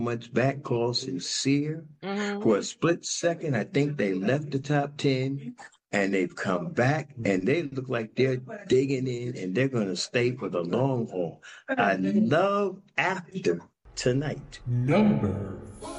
much back called Sincere. Mm-hmm. For a split second, I think they left the top 10 and they've come back and they look like they're digging in and they're going to stay for the long haul. I love After Tonight. Number